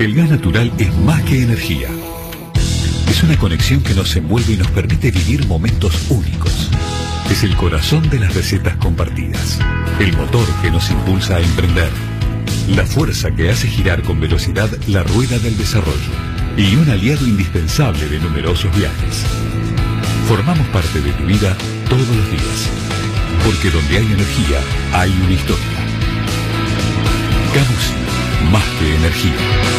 El gas natural es más que energía. Es una conexión que nos envuelve y nos permite vivir momentos únicos. Es el corazón de las recetas compartidas. El motor que nos impulsa a emprender. La fuerza que hace girar con velocidad la rueda del desarrollo. Y un aliado indispensable de numerosos viajes. Formamos parte de tu vida todos los días. Porque donde hay energía, hay una historia. Camusi, más que energía.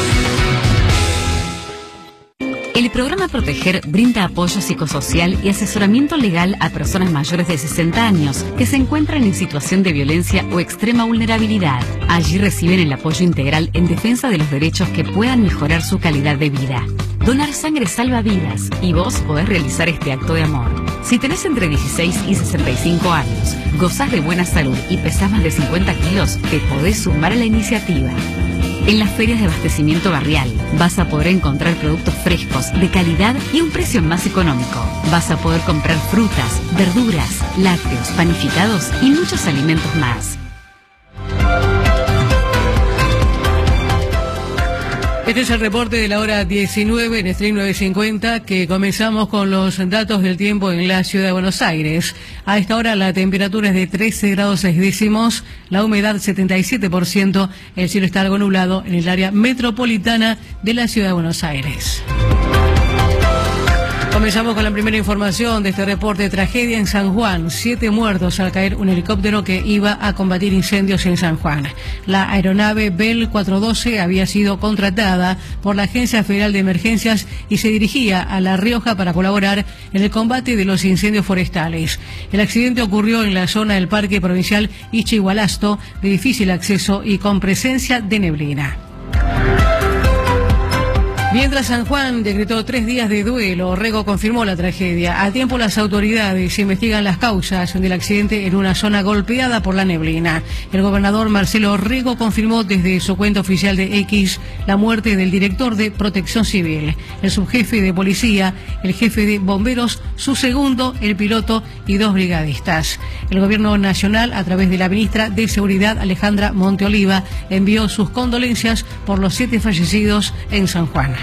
El programa Proteger brinda apoyo psicosocial y asesoramiento legal a personas mayores de 60 años que se encuentran en situación de violencia o extrema vulnerabilidad. Allí reciben el apoyo integral en defensa de los derechos que puedan mejorar su calidad de vida. Donar sangre salva vidas y vos podés realizar este acto de amor. Si tenés entre 16 y 65 años, gozás de buena salud y pesás más de 50 kilos, te podés sumar a la iniciativa. En las ferias de abastecimiento barrial vas a poder encontrar productos frescos, de calidad y un precio más económico. Vas a poder comprar frutas, verduras, lácteos, panificados y muchos alimentos más. Este es el reporte de la hora 19 en Stream 950, que comenzamos con los datos del tiempo en la ciudad de Buenos Aires. A esta hora la temperatura es de 13 grados 6 décimos, la humedad 77%, el cielo está algo nublado en el área metropolitana de la ciudad de Buenos Aires. Comenzamos con la primera información de este reporte. Tragedia en San Juan. 7 muertos al caer un helicóptero que iba a combatir incendios en San Juan. La aeronave Bell 412 había sido contratada por la Agencia Federal de Emergencias y se dirigía a La Rioja para colaborar en el combate de los incendios forestales. El accidente ocurrió en la zona del Parque Provincial Ischigualasto, de difícil acceso y con presencia de neblina. Mientras San Juan decretó 3 días de duelo, Rego confirmó la tragedia. A tiempo las autoridades investigan las causas del accidente en una zona golpeada por la neblina. El gobernador Marcelo Rego confirmó desde su cuenta oficial de X la muerte del director de Protección Civil, el subjefe de policía, el jefe de bomberos, su segundo, el piloto y 2 brigadistas. El gobierno nacional, a través de la ministra de Seguridad, Alejandra Monteoliva, envió sus condolencias por los 7 fallecidos en San Juan.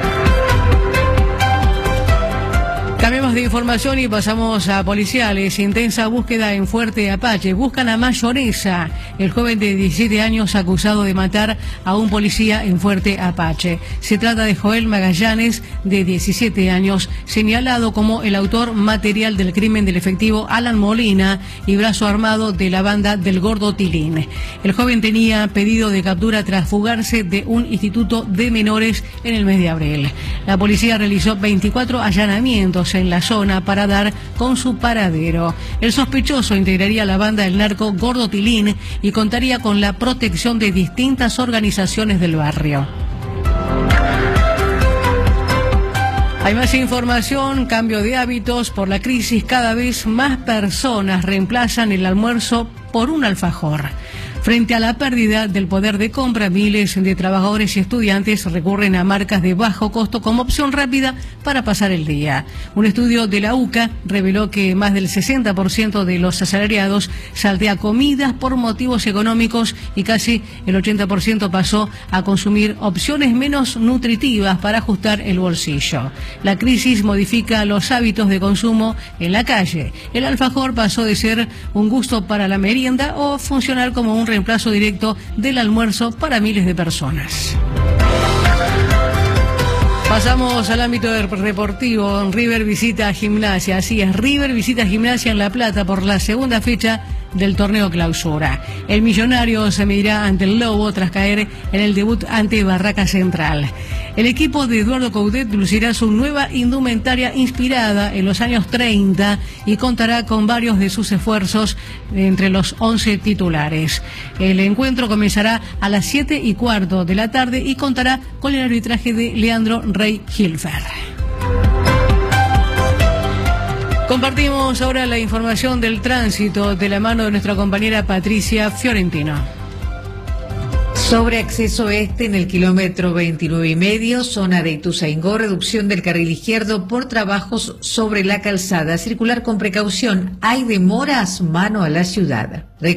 Cambiamos de información y pasamos a policiales. Intensa búsqueda en Fuerte Apache. Buscan a Mayonesa, el joven de 17 años acusado de matar a un policía en Fuerte Apache. Se trata de Joel Magallanes, de 17 años, señalado como el autor material del crimen del efectivo Alan Molina y brazo armado de la banda del Gordo Tilín. El joven tenía pedido de captura tras fugarse de un instituto de menores en el mes de abril. La policía realizó 24 allanamientos en la zona para dar con su paradero. El sospechoso integraría la banda del narco Gordo Tilín y contaría con la protección de distintas organizaciones del barrio. Hay más información. Cambio de hábitos. Por la crisis, cada vez más personas reemplazan el almuerzo por un alfajor. Frente a la pérdida del poder de compra, miles de trabajadores y estudiantes recurren a marcas de bajo costo como opción rápida para pasar el día. Un estudio de la UCA reveló que más del 60% de los asalariados saltea comidas por motivos económicos y casi el 80% pasó a consumir opciones menos nutritivas para ajustar el bolsillo. La crisis modifica los hábitos de consumo en la calle. El alfajor pasó de ser un gusto para la merienda o funcionar como un reemplazo directo del almuerzo para miles de personas. Pasamos al ámbito deportivo. River visita a Gimnasia. Así es, River visita a Gimnasia en La Plata por la segunda fecha del torneo clausura. El millonario se medirá ante el Lobo tras caer en el debut ante Barraca Central. El equipo de Eduardo Coudet lucirá su nueva indumentaria inspirada en los años 30 y contará con varios de sus esfuerzos entre los 11 titulares. El encuentro comenzará a las 7:15 de la tarde y contará con el arbitraje de Leandro Rey Hilfer. Compartimos ahora la información del tránsito de la mano de nuestra compañera Patricia Fiorentino. Sobre acceso este en el kilómetro 29,5, zona de Ituzaingó, reducción del carril izquierdo por trabajos sobre la calzada. Circular con precaución. Hay demoras, mano a la ciudad.